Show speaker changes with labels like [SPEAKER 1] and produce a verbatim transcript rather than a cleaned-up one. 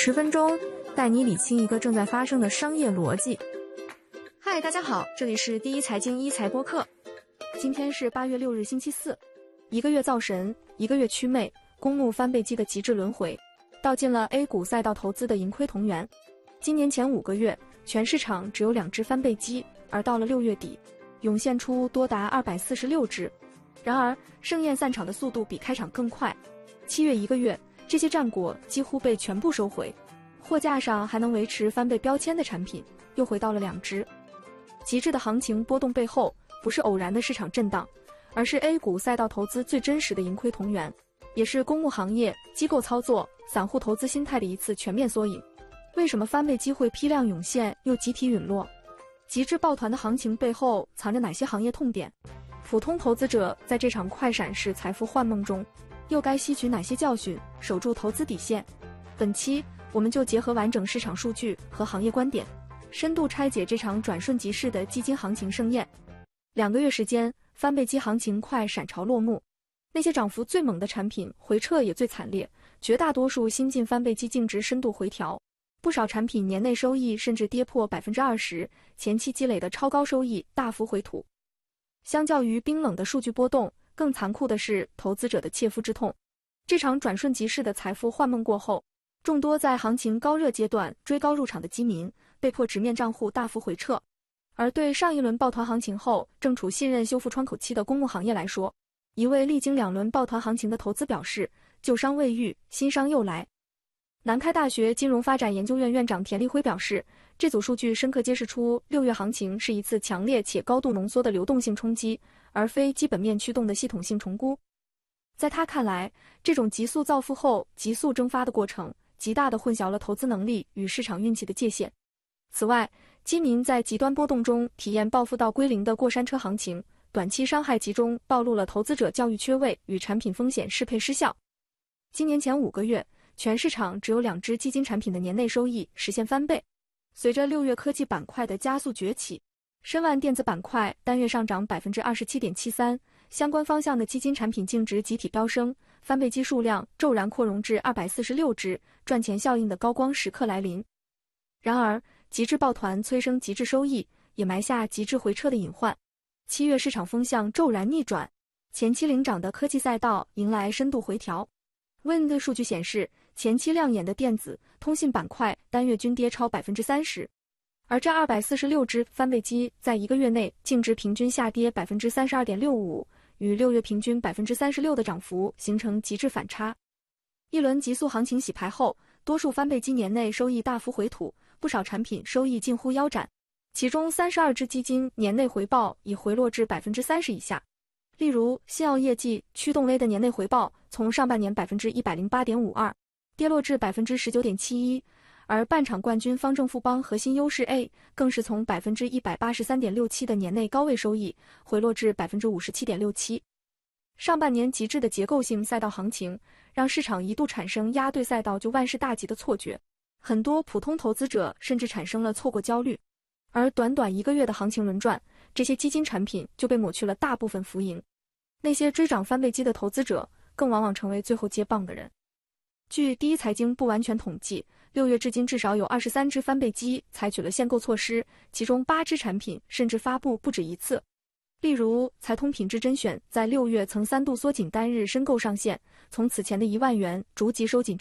[SPEAKER 1] 十分钟带你理清一个正在发生的商业逻辑。嗨，大家好，这里是第一财经一财播客。今天是八月六日，星期四。一个月造神，一个月祛魅，公募翻倍机的极致轮回，道尽了 A 股赛道投资的盈亏同源。今年前五个月，全市场只有两只翻倍机，而到了六月底，涌现出多达二百四十六只。然而，盛宴散场的速度比开场更快。七月一个月，这些战果几乎被全部收回，货架上还能维持翻倍标签的产品又回到了两只。极致的行情波动背后，不是偶然的市场震荡，而是 A 股赛道投资最真实的盈亏同源，也是公募行业、机构操作、散户投资心态的一次全面缩影。为什么翻倍机会批量涌现又集体陨落？极致抱团的行情背后藏着哪些行业痛点？普通投资者在这场快闪式财富幻梦中，又该吸取哪些教训，守住投资底线？本期我们就结合完整市场数据和行业观点，深度拆解这场转瞬即逝的基金行情盛宴。两个月时间，翻倍机行情快闪潮落幕，那些涨幅最猛的产品回撤也最惨烈，绝大多数新进翻倍机净值深度回调，不少产品年内收益甚至跌破 百分之二十， 前期积累的超高收益大幅回吐。相较于冰冷的数据波动，更残酷的是投资者的切肤之痛。这场转瞬即逝的财富幻梦过后，众多在行情高热阶段追高入场的基民被迫直面账户大幅回撤。而对上一轮抱团行情后正处信任修复窗口期的公募行业来说，一位历经两轮抱团行情的投资表示，旧伤未愈，新伤又来。南开大学金融发展研究院院长田立辉表示，这组数据深刻揭示出六月行情是一次强烈且高度浓缩的流动性冲击，而非基本面驱动的系统性重估。在他看来，这种急速造富后急速蒸发的过程，极大地混淆了投资能力与市场运气的界限。此外，基民在极端波动中体验暴富到归零的过山车行情，短期伤害集中，暴露了投资者教育缺位与产品风险适配失效。今年前五个月，全市场只有两只基金产品的年内收益实现翻倍。随着六月科技板块的加速崛起，申万电子板块单月上涨 百分之二十七点七三， 相关方向的基金产品净值集体飙升，翻倍机数量骤然扩容至二百四十六只，赚钱效应的高光时刻来临。然而，极致抱团催生极致收益，也埋下极致回撤的隐患。七月市场风向骤然逆转，前期领涨的科技赛道迎来深度回调。Wind 数据显示，前期亮眼的电子、通信板块单月均跌超 百分之三十， 而这二百四十六只翻倍机在一个月内净值平均下跌 百分之三十二点六五， 与六月平均 百分之三十六 的涨幅形成极致反差。一轮急速行情洗牌后，多数翻倍机年内收益大幅回吐，不少产品收益近乎腰斩，其中三十二只基金年内回报已回落至 百分之三十 以下。例如，新奥业绩驱动类的年内回报从上半年 百分之一百零八点五二 跌落至 百分之十九点七一， 而半场冠军方正富邦核心优势 A 更是从 百分之一百八十三点六七 的年内高位收益回落至 百分之五十七点六七。上半年极致的结构性赛道行情，让市场一度产生压对赛道就万事大吉的错觉，很多普通投资者甚至产生了错过焦虑。而短短一个月的行情轮转，这些基金产品就被抹去了大部分浮盈，那些追涨翻倍机的投资者更往往成为最后接棒的人。据第一财经不完全统计，六月至今至少有二十三只翻倍机采取了限购措施，其中八只产品甚至发布不止一次。例如，财通品质甄选在六月曾三度缩紧单日申购上限，从此前的一万元逐级收紧